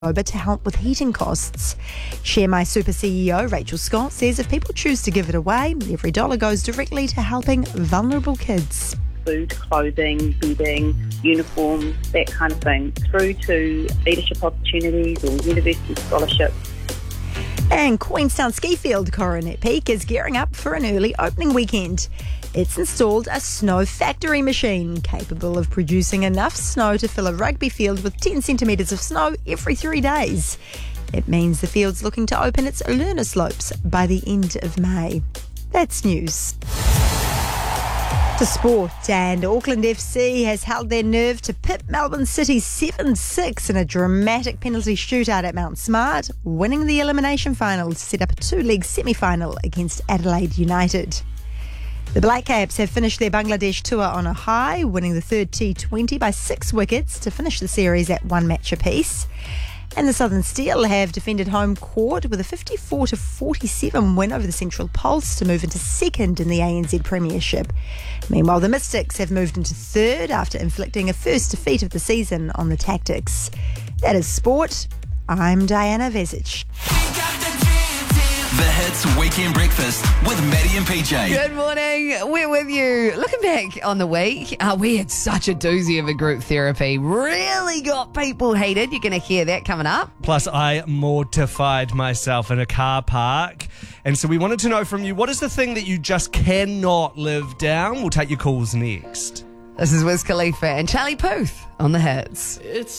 October to help with heating costs. Share My Super CEO Rachel Scott says if people choose to give it away, every dollar goes directly to helping vulnerable kids. Food, clothing, bedding, uniforms, that kind of thing, through to leadership opportunities or university scholarships. And Queenstown Skifield Coronet Peak is gearing up for an early opening weekend. It's installed a snow factory machine capable of producing enough snow to fill a rugby field with 10 centimetres of snow every 3 days. It means the field's looking to open its learner slopes by the end of May. That's news. To sport, and Auckland FC has held their nerve to pip Melbourne City 7-6 in a dramatic penalty shootout at Mount Smart, winning the elimination final to set up a two-leg semi-final against Adelaide United. The Black Caps have finished their Bangladesh tour on a high, winning the third T20 by 6 wickets to finish the series at 1 match apiece. And the Southern Steel have defended home court with a 54-47 win over the Central Pulse to move into second in the ANZ Premiership. Meanwhile, the Mystics have moved into third after inflicting a first defeat of the season on the Tactics. That is sport. I'm Diana Vezic. The Hits Weekend Breakfast with Maddie and PJ. Good morning. We're with you. Looking back on the week, we had such a doozy of a group therapy. Really got people heated. You're going to hear that coming up. Plus, I mortified myself in a car park. And so we wanted to know from you, what is the thing that you just cannot live down? We'll take your calls next. This is Wiz Khalifa and Charlie Puth on The Hits. It's